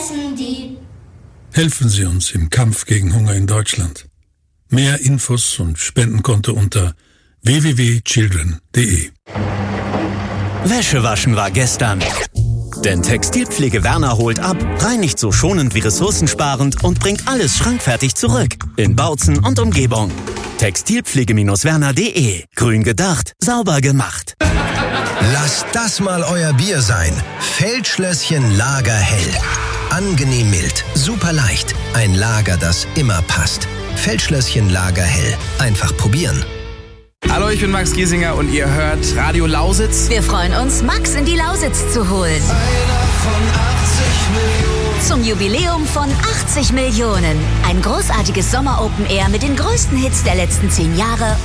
essen die. Helfen Sie uns im Kampf gegen Hunger in Deutschland. Mehr Infos und Spendenkonto unter www.children.de. Wäsche waschen war gestern. Denn Textilpflege Werner holt ab, reinigt so schonend wie ressourcensparend und bringt alles schrankfertig zurück. In Bautzen und Umgebung. Textilpflege-werner.de. Grün gedacht, sauber gemacht. Lasst das mal euer Bier sein. Feldschlösschen Lagerhell. Angenehm mild, super leicht. Ein Lager, das immer passt. Feldschlösschen Lagerhell. Einfach probieren. Hallo, ich bin Max Giesinger und ihr hört Radio Lausitz. Wir freuen uns, Max in die Lausitz zu holen. Einer von 80 Millionen. Zum Jubiläum von 80 Millionen. Ein großartiges Sommer-Open-Air mit den größten Hits der letzten 10 Jahre